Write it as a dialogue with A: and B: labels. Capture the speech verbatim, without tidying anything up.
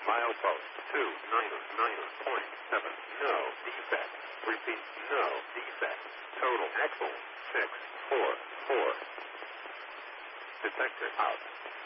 A: Milepost two nine nine point seven. No defect. Repeat, no defect. Total axle six four four. Detector out.